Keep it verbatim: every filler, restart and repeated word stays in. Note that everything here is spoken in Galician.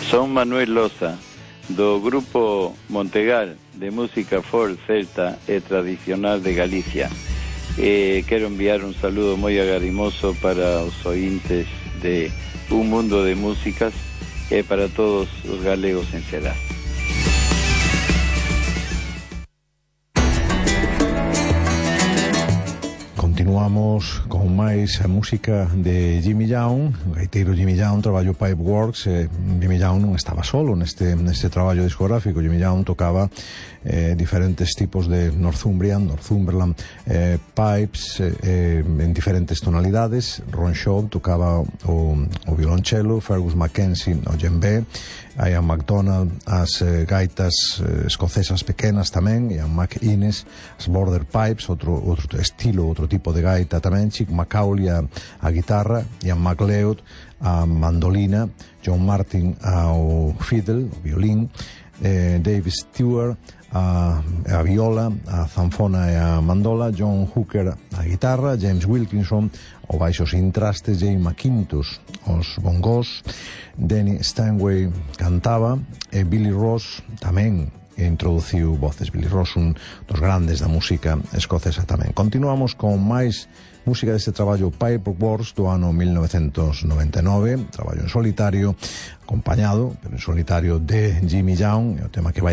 Son Manuel Loza, do grupo Montegal de música folk, celta e tradicional de Galicia. Eh, quero enviar un saludo moi agarimoso para os ointes de Un Mundo de Músicas e para todos os galegos en xeral. Continuamos con máis a música de Jimmy Young. O gaiteiro Jimmy Young traballo Pipeworks. eh, Jimmy Young non estaba solo neste, neste traballo discográfico. Jimmy Young tocaba eh, diferentes tipos de Northumbrian, Northumberland eh, pipes eh, en diferentes tonalidades. Ron Shaw tocaba o, o violonchelo, Fergus Mackenzie o djembe, Ian MacDonald as eh, gaitas eh, escocesas pequenas tamén, Ian McInnes as border pipes, outro, outro estilo, outro tipo de gaita tamén, Chick Macaulay a, a guitarra, Ian MacLeod a mandolina, John Martin ao fiddle, o violín, eh, Dave Stewart a, a viola, a zanfona e a mandola, John Hooker a guitarra, James Wilkinson o baixo sin traste, Jane McIntosh os bongos, Denny Stanway cantaba e Billy Ross tamén introduciu voces. Billy Ross, un dos grandes da música escocesa tamén. Continuamos con máis música deste traballo Pipeworks do ano mil novecentos noventa e nove, traballo en solitario acompañado, pero en solitario, de Jimmy Young, e o tema que vai